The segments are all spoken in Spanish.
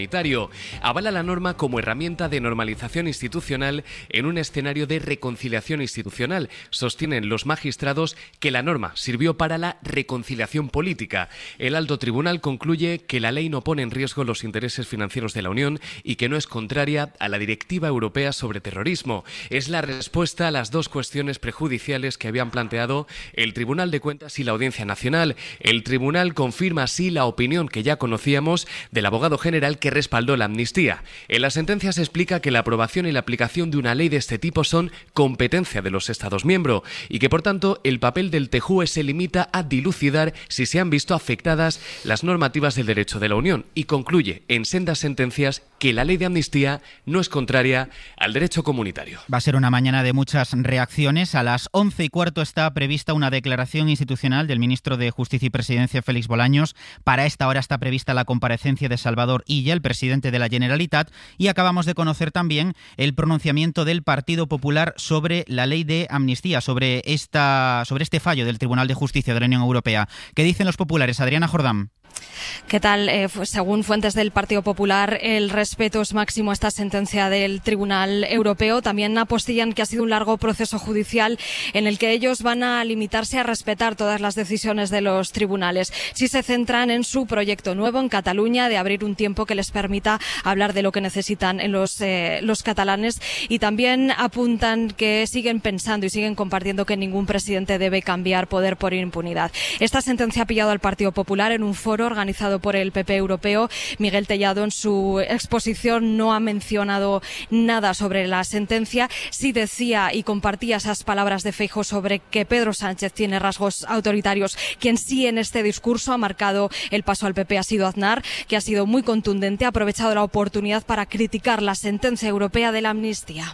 Avala la norma como herramienta de normalización institucional en un escenario de reconciliación institucional. Sostienen los magistrados que la norma sirvió para la reconciliación política. El alto tribunal concluye que la ley no pone en riesgo los intereses financieros de la Unión y que no es contraria a la Directiva Europea sobre Terrorismo. Es la respuesta a las dos cuestiones prejudiciales que habían planteado el Tribunal de Cuentas y la Audiencia Nacional. El tribunal confirma así la opinión que ya conocíamos del abogado general que respaldó la amnistía. En la sentencia se explica que la aprobación y la aplicación de una ley de este tipo son competencia de los Estados miembros y que, por tanto, el papel del TJUE se limita a dilucidar si se han visto afectadas las normativas del derecho de la Unión y concluye en sendas sentencias que la ley de amnistía no es contraria al derecho comunitario. Va a ser una mañana de muchas reacciones. A las 11:15 está prevista una declaración institucional del ministro de Justicia y Presidencia, Félix Bolaños. Para esta hora está prevista la comparecencia de Salvador Illa, el presidente de la Generalitat, y acabamos de conocer también el pronunciamiento del Partido Popular sobre la ley de amnistía, sobre este fallo del Tribunal de Justicia de la Unión Europea. ¿Qué dicen los populares? Adriana Jordán. ¿Qué tal? Según fuentes del Partido Popular, el respeto es máximo a esta sentencia del Tribunal Europeo. También apostillan que ha sido un largo proceso judicial en el que ellos van a limitarse a respetar todas las decisiones de los tribunales. Si se centran en su proyecto nuevo en Cataluña de abrir un tiempo que les permita hablar de lo que necesitan en los catalanes, y también apuntan que siguen pensando y siguen compartiendo que ningún presidente debe cambiar poder por impunidad. Esta sentencia ha pillado al Partido Popular en un foro organizado por el PP europeo. Miguel Tellado en su exposición no ha mencionado nada sobre la sentencia. Sí decía y compartía esas palabras de Feijóo sobre que Pedro Sánchez tiene rasgos autoritarios. Quien sí en este discurso ha marcado el paso al PP ha sido Aznar, que ha sido muy contundente, ha aprovechado la oportunidad para criticar la sentencia europea de la amnistía.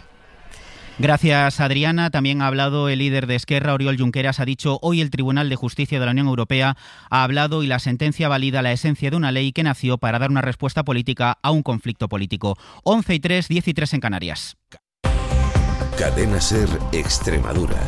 Gracias, Adriana. También ha hablado el líder de Esquerra, Oriol Junqueras. Ha dicho hoy el Tribunal de Justicia de la Unión Europea ha hablado y la sentencia valida la esencia de una ley que nació para dar una respuesta política a un conflicto político. 11:03, 10:03 en Canarias. Cadena SER Extremadura.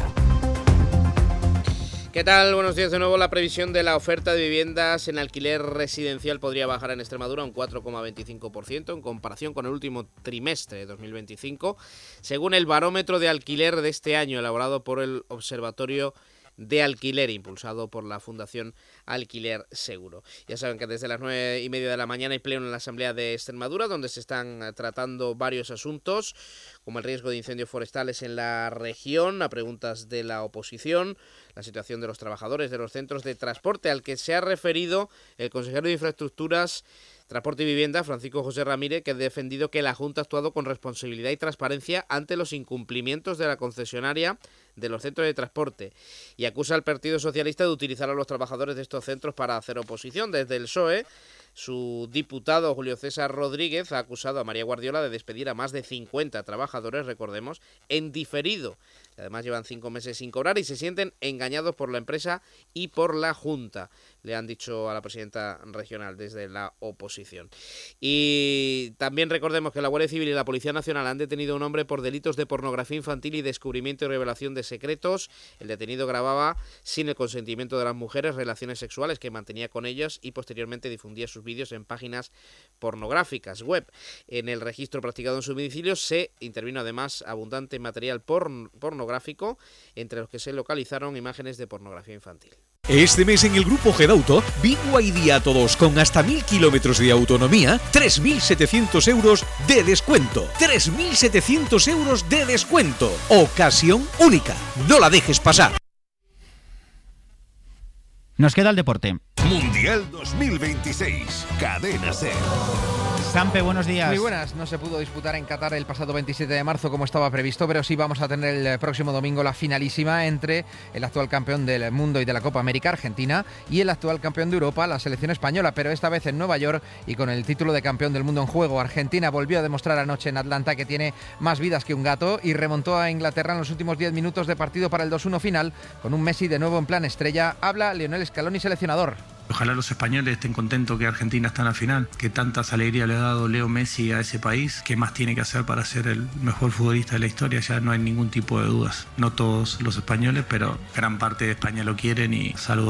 ¿Qué tal? Buenos días de nuevo. La previsión de la oferta de viviendas en alquiler residencial podría bajar en Extremadura un 4,25% en comparación con el último trimestre de 2025, según el barómetro de alquiler de este año elaborado por el Observatorio de Alquiler, impulsado por la Fundación Alquiler Seguro. Ya saben que desde las 9:30 de la mañana hay pleno en la Asamblea de Extremadura, donde se están tratando varios asuntos, como el riesgo de incendios forestales en la región, a preguntas de la oposición, la situación de los trabajadores de los centros de transporte, al que se ha referido el consejero de Infraestructuras, Transporte y Vivienda, Francisco José Ramírez, que ha defendido que la Junta ha actuado con responsabilidad y transparencia ante los incumplimientos de la concesionaria de los centros de transporte, y acusa al Partido Socialista de utilizar a los trabajadores de estos centros para hacer oposición. Desde el PSOE, su diputado Julio César Rodríguez ha acusado a María Guardiola de despedir a más de 50 trabajadores, recordemos, en diferido. Además llevan 5 meses sin cobrar y se sienten engañados por la empresa y por la Junta, le han dicho a la presidenta regional desde la oposición. Y también recordemos que la Guardia Civil y la Policía Nacional han detenido a un hombre por delitos de pornografía infantil y descubrimiento y revelación de secretos. El detenido grababa sin el consentimiento de las mujeres relaciones sexuales que mantenía con ellas y posteriormente difundía sus vídeos en páginas pornográficas web. En el registro practicado en su domicilio se intervino además abundante material pornográfico, entre los que se localizaron imágenes de pornografía infantil. Este mes en el Grupo GEDAUTO, BYD a todos con hasta 1000 kilómetros de autonomía, 3.700 euros de descuento. 3.700 euros de descuento. Ocasión única. No la dejes pasar. Nos queda el deporte. Mundial 2026. Cadena SER. Sampe, buenos días. Muy buenas. No se pudo disputar en Qatar el pasado 27 de marzo como estaba previsto, pero sí vamos a tener el próximo domingo la finalísima entre el actual campeón del mundo y de la Copa América, Argentina, y el actual campeón de Europa, la selección española, pero esta vez en Nueva York y con el título de campeón del mundo en juego. Argentina volvió a demostrar anoche en Atlanta que tiene más vidas que un gato y remontó a Inglaterra en los últimos 10 minutos de partido para el 2-1 final, con un Messi de nuevo en plan estrella. Habla Lionel Scaloni, seleccionador. Ojalá los españoles estén contentos que Argentina está en la final, que tantas alegrías le ha dado Leo Messi a ese país, que más tiene que hacer para ser el mejor futbolista de la historia, ya no hay ningún tipo de dudas. No todos los españoles, pero gran parte de España lo quieren y saludo grande.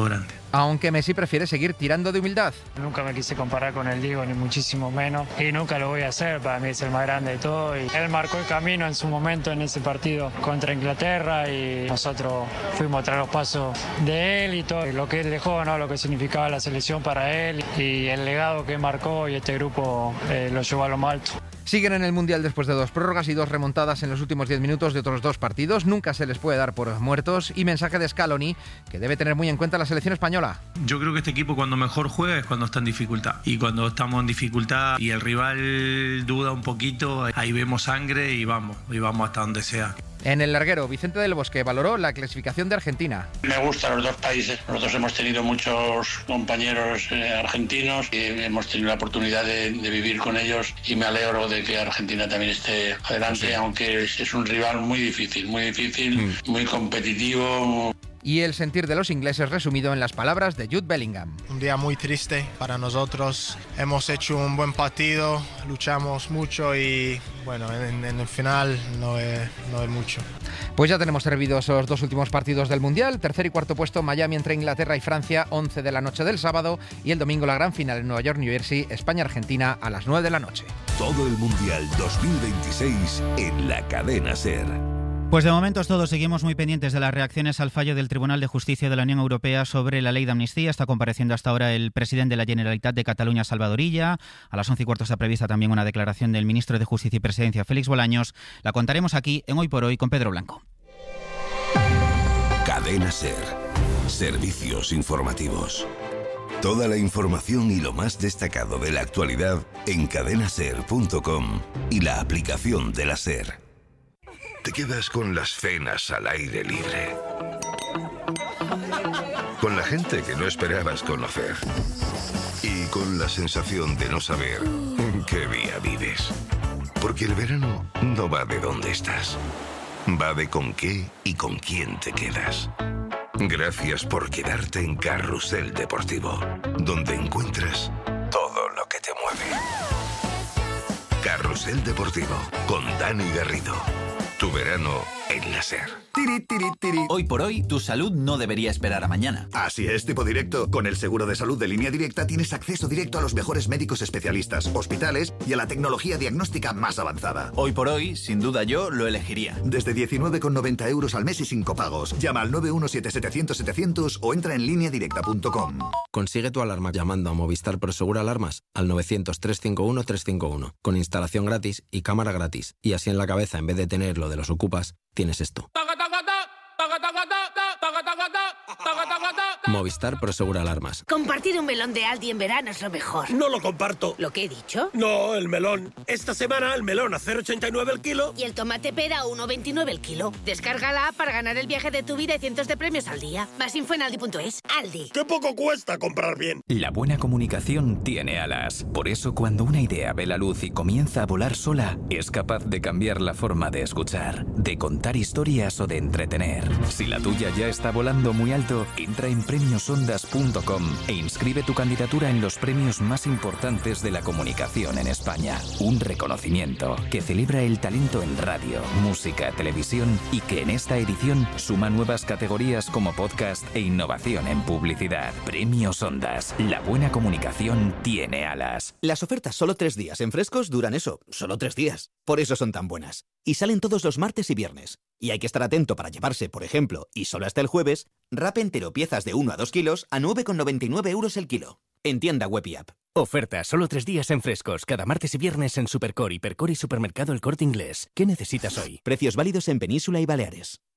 Aunque Messi prefiere seguir tirando de humildad. Nunca me quise comparar con el Diego, ni muchísimo menos, y nunca lo voy a hacer. Para mí es el más grande de todo y él marcó el camino en su momento en ese partido contra Inglaterra y nosotros fuimos tras los pasos de él y todo lo que él dejó, ¿no? Lo que significaba la selección para él y el legado que marcó, y este grupo lo llevó a lo más alto. Siguen en el Mundial después de 2 prórrogas y 2 remontadas en los últimos 10 minutos de otros 2 partidos. Nunca se les puede dar por muertos. Y mensaje de Scaloni, que debe tener muy en cuenta la selección española. Yo creo que este equipo cuando mejor juega es cuando está en dificultad. Y cuando estamos en dificultad y el rival duda un poquito, ahí vemos sangre y vamos hasta donde sea. En el larguero, Vicente del Bosque valoró la clasificación de Argentina. Me gustan los dos países. Nosotros hemos tenido muchos compañeros argentinos y hemos tenido la oportunidad de vivir con ellos y me alegro de que Argentina también esté adelante, sí. Aunque es un rival muy difícil, muy competitivo. Y el sentir de los ingleses resumido en las palabras de Jude Bellingham. Un día muy triste para nosotros. Hemos hecho un buen partido, luchamos mucho y bueno, en el final no es mucho. Pues ya tenemos servidos los 2 últimos partidos del Mundial. Tercer y cuarto puesto Miami entre Inglaterra y Francia, 11 de la noche del sábado. Y el domingo la gran final en Nueva York, New Jersey, España-Argentina a las 9 de la noche. Todo el Mundial 2026 en la cadena SER. Pues de momento es todo. Seguimos muy pendientes de las reacciones al fallo del Tribunal de Justicia de la Unión Europea sobre la ley de amnistía. Está compareciendo hasta ahora el presidente de la Generalitat de Cataluña, Salvador Illa. A las 11:15 está prevista también una declaración del ministro de Justicia y Presidencia, Félix Bolaños. La contaremos aquí en Hoy por Hoy con Pedro Blanco. Cadena SER. Servicios informativos. Toda la información y lo más destacado de la actualidad en cadenaser.com y la aplicación de la SER. Te quedas con las cenas al aire libre. Con la gente que no esperabas conocer. Y con la sensación de no saber qué día vives. Porque el verano no va de dónde estás. Va de con qué y con quién te quedas. Gracias por quedarte en Carrusel Deportivo, donde encuentras todo lo que te mueve. Carrusel Deportivo, con Dani Garrido. Tu verano en la SER. Hoy por hoy, tu salud no debería esperar a mañana. Así es, tipo directo. Con el seguro de salud de Línea Directa tienes acceso directo a los mejores médicos especialistas, hospitales y a la tecnología diagnóstica más avanzada. Hoy por hoy, sin duda yo lo elegiría. Desde 19,90 euros al mes y sin copagos. Llama al 917-700-700 o entra en lineadirecta.com. Consigue tu alarma llamando a Movistar Prosegur Alarmas al 900-351-351 con instalación gratis y cámara gratis. Y así en la cabeza, en vez de tener lo de los ocupas, tienes esto. Movistar Prosegur Alarmas. Compartir un melón de Aldi en verano es lo mejor. No lo comparto. ¿Lo que he dicho? No, el melón. Esta semana el melón a 0,89 el kilo. Y el tomate pera a 1,29 el kilo. Descárgala para ganar el viaje de tu vida y cientos de premios al día. Más info en aldi.es. Aldi. ¡Qué poco cuesta comprar bien! La buena comunicación tiene alas. Por eso cuando una idea ve la luz y comienza a volar sola, es capaz de cambiar la forma de escuchar, de contar historias o de entretener. Si la tuya ya está volando muy alto, entra en premiosondas.com e inscribe tu candidatura en los premios más importantes de la comunicación en España. Un reconocimiento que celebra el talento en radio, música, televisión y que en esta edición suma nuevas categorías como podcast e innovación en publicidad. Premios Ondas. La buena comunicación tiene alas. Las ofertas solo 3 días en Frescos duran eso, solo 3 días. Por eso son tan buenas. Y salen todos los martes y viernes. Y hay que estar atento para llevarse, por ejemplo, y solo hasta el jueves, wrap entero piezas de 1 a 2 kilos a 9,99 euros el kilo. En tienda web y app. Oferta solo 3 días en Frescos, cada martes y viernes en Supercor, Hipercor y Supermercado El Corte Inglés. ¿Qué necesitas hoy? Precios válidos en Península y Baleares.